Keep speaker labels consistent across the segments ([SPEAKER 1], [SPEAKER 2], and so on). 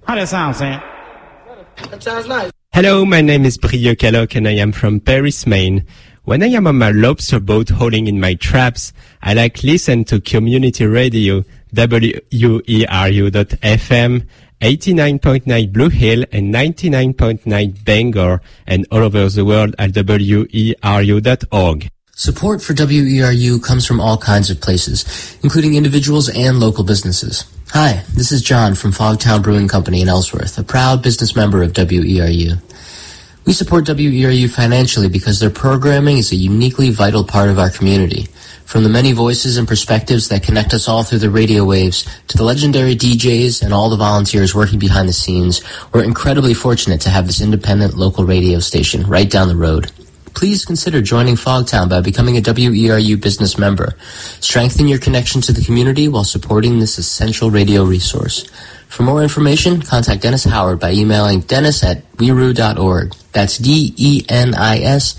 [SPEAKER 1] How that sound, Sam?
[SPEAKER 2] That sounds nice.
[SPEAKER 3] Hello, my name is Brio Calloc and I am from Paris, Maine. When I am on my lobster boat hauling in my traps, I like listen to community radio WERU.FM, 89.9 Blue Hill and 99.9 Bangor, and all over the world at WERU.org.
[SPEAKER 4] Support for WERU comes from all kinds of places, including individuals and local businesses. Hi, this is John from Fogtown Brewing Company in Ellsworth, a proud business member of WERU. We support WERU financially because their programming is a uniquely vital part of our community. From the many voices and perspectives that connect us all through the radio waves, to the legendary DJs and all the volunteers working behind the scenes, we're incredibly fortunate to have this independent local radio station right down the road. Please consider joining Fogtown by becoming a WERU business member. Strengthen your connection to the community while supporting this essential radio resource. For more information, contact Dennis Howard by emailing dennis@weru.org. That's DENIS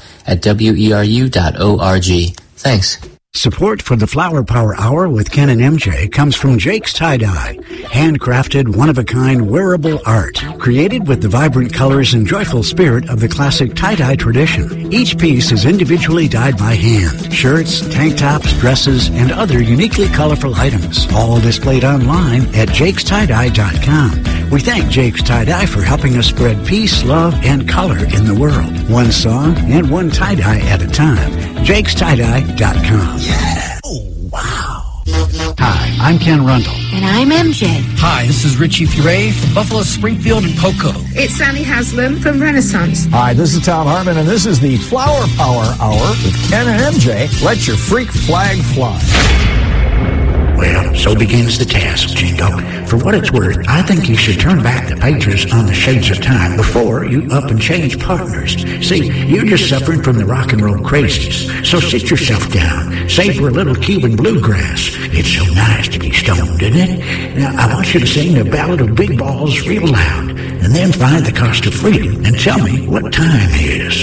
[SPEAKER 4] @WERU.org. Thanks.
[SPEAKER 5] Support for the Flower Power Hour with Ken and MJ comes from Jake's Tie-Dye. Handcrafted, one-of-a-kind wearable art. Created with the vibrant colors and joyful spirit of the classic tie-dye tradition. Each piece is individually dyed by hand. Shirts, tank tops, dresses, and other uniquely colorful items. All displayed online at jakestie-dye.com. We thank Jake's Tie-Dye for helping us spread peace, love, and color in the world. One song and one tie-dye at a time. jakestie-dye.com.
[SPEAKER 6] Yeah. Oh, wow.
[SPEAKER 5] Hi, I'm Ken Rundle.
[SPEAKER 7] And I'm MJ.
[SPEAKER 6] Hi, this is Richie Furay from Buffalo, Springfield, and Poco.
[SPEAKER 8] It's Sandy Haslam from Renaissance.
[SPEAKER 9] Hi, this is Tom Hartman, and this is the Flower Power Hour with Ken and MJ. Let your freak flag fly.
[SPEAKER 5] Well, so begins the task, Jingo. For what it's worth, I think you should turn back the pages on the Shades of Time before you up and change partners. See, you're just suffering from the rock and roll crazies. So sit yourself down, savor a little Cuban bluegrass. It's so nice to be stoned, isn't it? Now, I want you to sing the Ballad of Big Balls real loud, and then find the cost of freedom and tell me what time is.